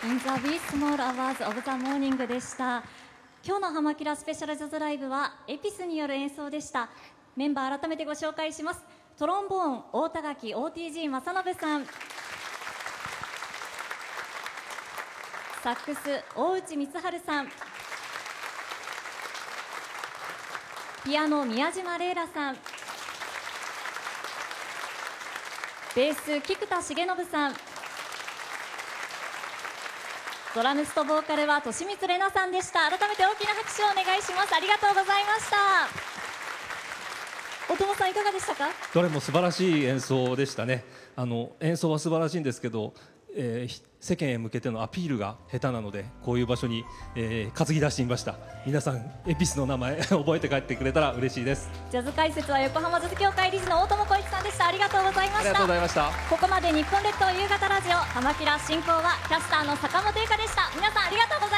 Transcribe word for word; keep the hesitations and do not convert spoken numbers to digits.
In the Wee Small Hours of the Morning でした。今日のハマキラスペシャルジャズライブはエピスによる演奏でした。メンバー改めてご紹介します。トロンボーン大田垣 オーティージー 正信さん、サックス大内光晴さん、ピアノ宮島玲羅さん、ベース菊田重信さん、ドラムスとボーカルは利光玲奈さんでした。改めて大きな拍手をお願いします。ありがとうございました。大友さんいかがでしたか？ どれも素晴らしい演奏でしたね。あの演奏は素晴らしいんですけど、えー、世間へ向けてのアピールが下手なので、こういう場所に、えー、担ぎ出してみました。皆さんエピスの名前覚えて帰ってくれたら嬉しいです。 ジャズ解説は横浜ジャズ協会理事の大友光一さんでした。ありがとうございました。 ありがとうございました。 ここまで日本列島夕方ラジオハマキラ進行はキャスターの坂本由香でした。皆さんありがとうございました。